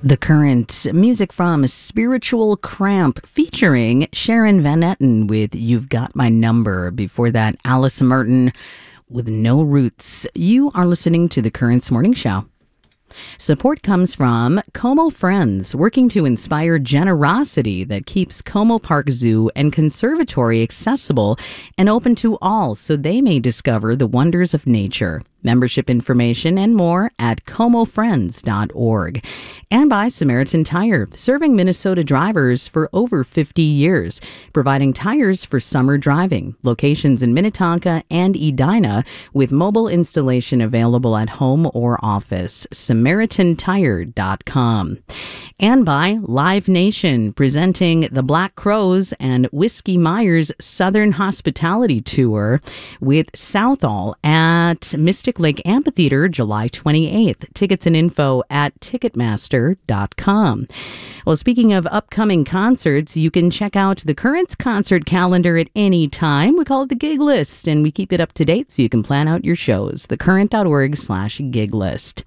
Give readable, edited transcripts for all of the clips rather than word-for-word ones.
The Current, music from Spiritual Cramp featuring Sharon Van Etten with You've Got My Number. Before that, Alice Merton with No Roots. You are listening to The Current's Morning Show. Support comes from Como Friends, working to inspire generosity that keeps Como Park Zoo and Conservatory accessible and open to all so they may discover the wonders of nature. Membership information and more at comofriends.org. And by Samaritan Tire, serving Minnesota drivers for over 50 years, providing tires for summer driving. Locations in Minnetonka and Edina with mobile installation available at home or office. SamaritanTire.com. And by Live Nation, presenting the Black Crowes and Whiskey Myers Southern Hospitality Tour with Southall at Mystic Lake Amphitheater, July 28th. Tickets and info at Ticketmaster.com. Well, speaking of upcoming concerts, you can check out the Current's concert calendar at any time. We call it the Gig List, and we keep it up to date so you can plan out your shows. thecurrent.org/gig list.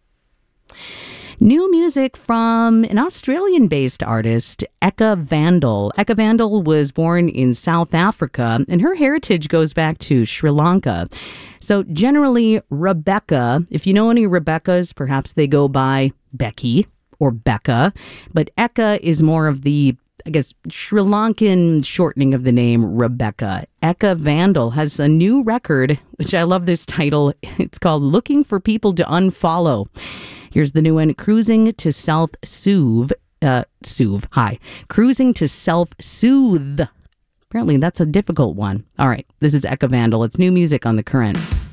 New music from an Australian-based artist, Eka Vandal. Eka Vandal was born in South Africa, and her heritage goes back to Sri Lanka. So generally, Rebecca, if you know any Rebeccas, perhaps they go by Becky or Becca, but Eka is more of the, I guess, Sri Lankan shortening of the name Rebecca. Eka Vandal has a new record, which I love this title. It's called Looking for People to Unfollow. Here's the new one, Cruising to Self-Soothe. Cruising to Self-Soothe. Apparently that's a difficult one. All right, this is Eka Vandal. It's new music on The Current.